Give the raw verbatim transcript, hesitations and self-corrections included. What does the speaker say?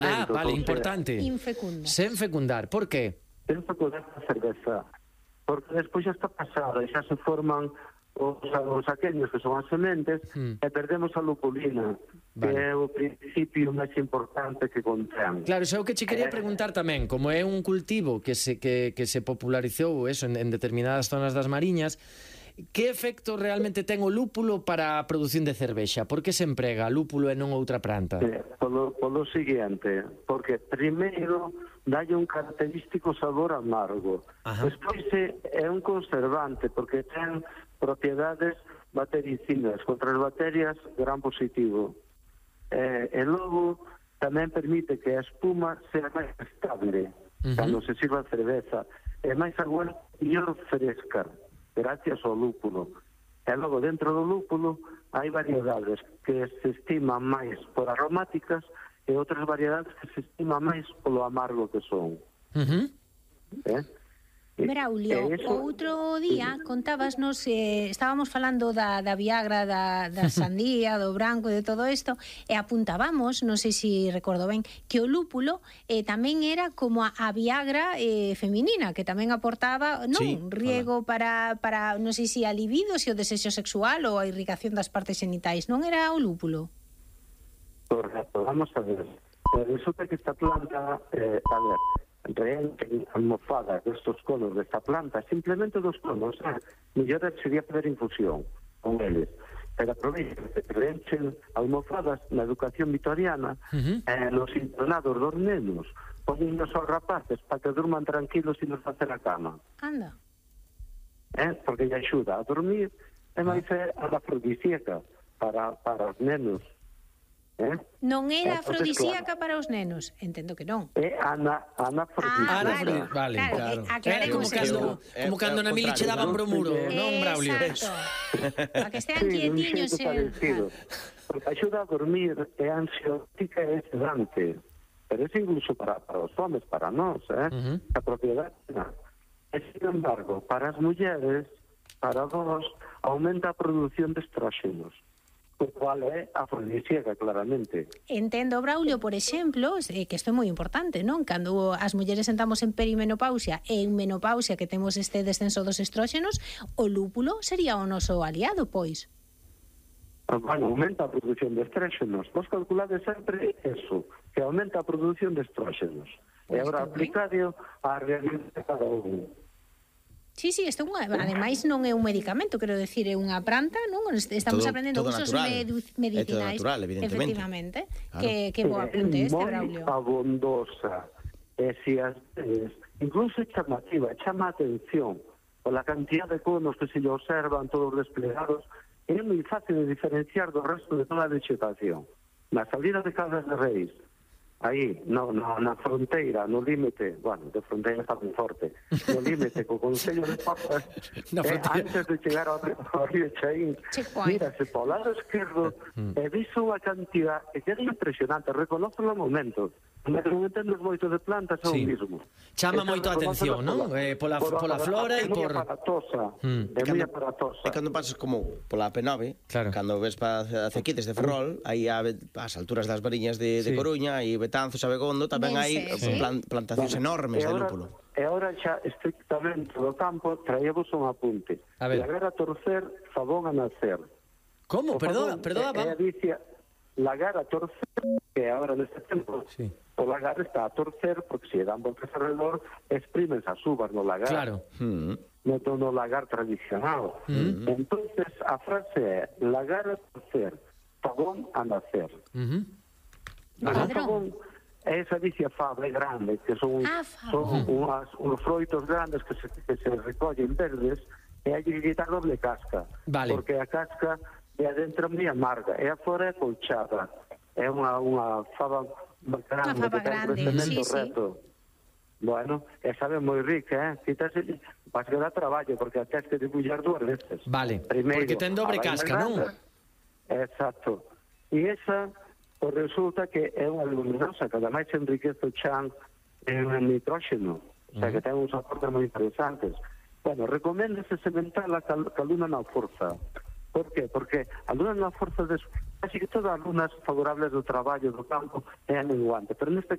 Ah, vale, importante. Infecunda. Sen fecundar, por qué? Sen fecundar a cerveza. Porque despois xa está pasada e xa se forman os, os aquenios que son as sementes mm. e perdemos a lupulina, vale. que é o principio máis importante que contén. Claro, xa o que che quería preguntar tamén, como é un cultivo que se, que, que se popularizou eso, en, en determinadas zonas das Mariñas, que efecto realmente ten o lúpulo para a produción de cervexa? Por que se emprega lúpulo e non outra planta? Eh, polo, polo seguinte, porque primeiro dalle un característico sabor amargo. Ajá. Despois é un conservante, porque ten propiedades bactericidas, contra as bacterias gran positivo. Eh, e logo tamén permite que a espuma sea máis estable, uh-huh. cando se sirva a cerveza, e máis agua e fresca, gracias ao lúpulo. E logo dentro do lúpulo hai variedades que se estiman máis por aromáticas e outras variedades que se estiman máis polo amargo que son. Uh-huh. Eh? Braulio, eso... outro día contábasnos, eh, estábamos falando da, da Viagra, da, da sandía, do branco e de todo isto, e apuntábamos, non sei se recordo ben, que o lúpulo eh, tamén era como a, a Viagra eh, feminina, que tamén aportaba, non, sí, riego para, para, non sei se a libido, se o desexo sexual ou a irrigación das partes genitais, non era o lúpulo? Correcto, vamos a ver. Resulta que esta planta, eh, a ver, reen almofadas destos conos desta planta, simplemente dos conos, eh? mellor sería fazer infusión con eles, pero aproveiten reenchen almofadas na educación vitoriana, uh-huh. eh, nos internados dos nenos ponen aos rapaces para que durman tranquilos e nos facer a cama. Anda. Eh? Porque lle axuda a dormir e máis é a afrodisíaca para, para os nenos. Eh? Non era afrodisíaca claro. para os nenos, entendo que non. É ana, anafrodisíaca. Ah, vale, vale, claro. claro. É como cando, como cando na mili che daban bromuro, non, Braulio? Exacto. Para que estean sí, quietiños. Claro. Porque axuda a dormir, é ansiolítica e sedante. Pero é incluso para, para os homes, para nós, eh? Uh-huh. A propiedade. E, sin embargo, para as mulleres, para vos, aumenta a produción de estróxenos, o cual é afrodisíaca, claramente. Entendo, Braulio, por exemplo, eh, que isto é moi importante, non? Cando as mulleres sentamos en perimenopausia e en menopausia que temos este descenso dos estróxenos, o lúpulo sería o noso aliado, pois? Bueno, aumenta a produción de estróxenos. Vos calculades sempre eso, que aumenta a produción de estróxenos. E agora aplicado a realidade de cada un. Sí, sí, isto é ademais non é un medicamento, quero decir, é unha planta, non? Estamos todo, aprendendo todo usos medu- medicinais, natural, efectivamente, claro. que, que bo apunte este, Braulio. É moi abondosa, e se as veces, incluso é chamativa, chama a atención, pola cantidad de conos que se lle observan todos desplegados, é moi fácil de diferenciar do resto de toda a vegetación. Na salida de Caldas de Reis, aí, no, no, na fronteira, no límite, bueno, de fronteira está moi forte, no límite co Concello de Pozas, eh, antes de chegar ao, ao río Chaín, mírase po lado esquerdo, e viso a cantidad, e que é impresionante, reconoce no momento, mas non entendes moito de plantas, é o mismo. Chama moito a atención, non? Eh, pola, por, pola flora e por... É moi aparatosa, mm. é moi aparatosa. E cando pasas como pola P nove, claro. cando ves para a Cequites de Ferrol, aí as alturas das Mariñas de, de sí. Coruña, e Betanzos, Abegondo, tamén hai sí. plan, plantacións bueno, enormes de lúpulo. E agora xa estrictamente do campo traíamos un apunte. Lagar a torcer, Fabón a nacer. Como? Perdona, perdona. É a dicia, lagar a torcer, que agora neste tempo... Sí. O lagar está a torcer porque se dan voltas alrededor exprimen as uvas no lagar. Claro. Mm. No, no lagar tradicional. Mm. Entonces a frase é lagar a torcer, Fabón a nacer. Mm-hmm. Ah, Fabón é esa dicia fava grande, que son, ah, son unhas, uns froitos grandes que se, que se recollen verdes e hai que quitar doble casca. Vale. Porque a casca de adentro moi amarga e a fora é colchada. É unha, unha fava grande, unha fava grande, sí, reto. Sí. Bueno, e sabe moi rica, eh? Quítase, vas que dá traballo, porque a tens que debullar dúas veces. Vale, primeiro, porque ten dobre casca, non? Exacto. E esa, pues resulta que é unha luminosa, que ademais enriquece o chan en nitróxeno, o sea, uh-huh. que ten uns aportes moi interesantes. Bueno, recoméndase sementar a cal, caluna na forza. Por qué? Porque a luna na forza de... Así que todas as lunas favorables do traballo do campo é amenguante, pero neste